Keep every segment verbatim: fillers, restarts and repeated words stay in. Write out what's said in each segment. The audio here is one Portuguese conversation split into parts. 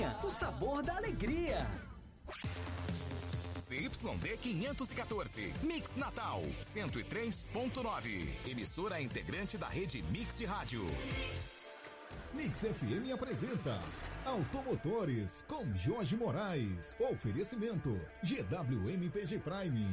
Rainha, o sabor da alegria. C Y D quinhentos e quatorze, Mix Natal, cento e três ponto nove. Emissora integrante da rede Mix de Rádio. Mix F M apresenta Automotores com Jorge Moraes. Oferecimento G W M P G Prime.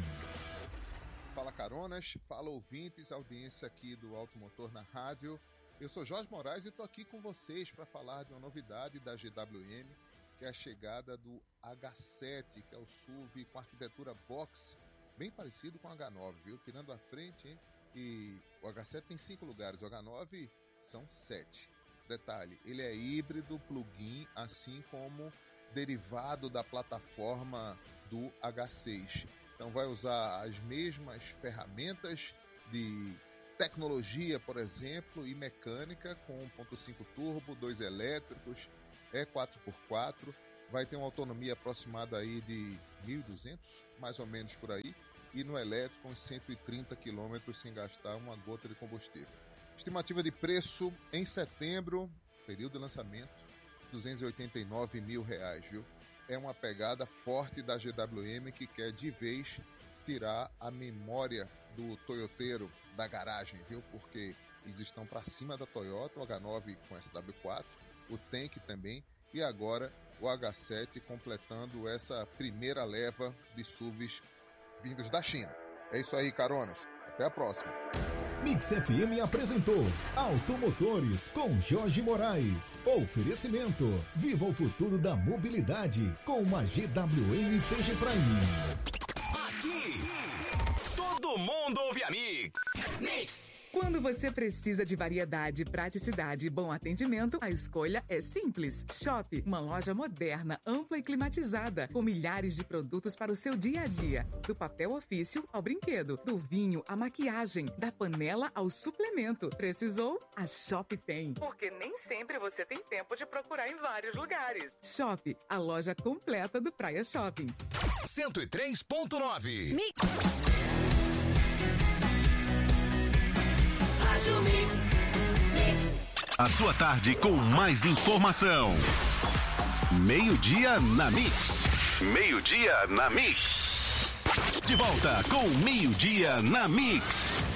Fala caronas, fala ouvintes, audiência aqui do Automotor na rádio. Eu sou Jorge Moraes e estou aqui com vocês para falar de uma novidade da G W M, que é a chegada do H sete, que é o S U V com arquitetura box, bem parecido com o H nove, viu? Tirando a frente, hein? E o H sete tem cinco lugares, o H nove são sete. Detalhe, ele é híbrido, plug-in, assim como derivado da plataforma do H seis. Então vai usar as mesmas ferramentas de tecnologia, por exemplo, e mecânica, com um ponto cinco turbo, dois elétricos, é quatro por quatro, vai ter uma autonomia aproximada aí de mil e duzentos, mais ou menos por aí, e no elétrico uns cento e trinta quilômetros sem gastar uma gota de combustível. Estimativa de preço em setembro, período de lançamento, duzentos e oitenta e nove mil reais, viu? É uma pegada forte da G W M que quer de vez tirar a memória do toyoteiro da garagem, viu? Porque eles estão para cima da Toyota, o H nove com S W quatro, o Tank também, e agora o H sete completando essa primeira leva de S U Vs vindos da China. É isso aí, caronas. Até a próxima. Mix F M apresentou Automotores com Jorge Moraes. Oferecimento: viva o futuro da mobilidade com uma G W M P G Prime. Aqui, todo mundo ouve a Mix. Mix. Quando você precisa de variedade, praticidade e bom atendimento, a escolha é simples. Shop, uma loja moderna, ampla e climatizada, com milhares de produtos para o seu dia a dia. Do papel ofício ao brinquedo, do vinho à maquiagem, da panela ao suplemento. Precisou? A Shop tem. Porque nem sempre você tem tempo de procurar em vários lugares. Shop, a loja completa do Praia Shopping. cento e três ponto nove. Mix. Mix, Mix. A sua tarde com mais informação. Meio-dia na Mix. Meio-dia na Mix. De volta com Meio-dia na Mix.